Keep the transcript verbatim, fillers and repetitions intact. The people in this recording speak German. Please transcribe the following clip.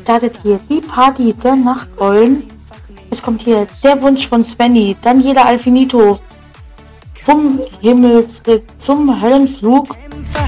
startet hier die Party der Nachteulen. Es kommt hier der Wunsch von Svenny, dann jeder Alfinito. Vom Himmelsritt zum Höllenflug.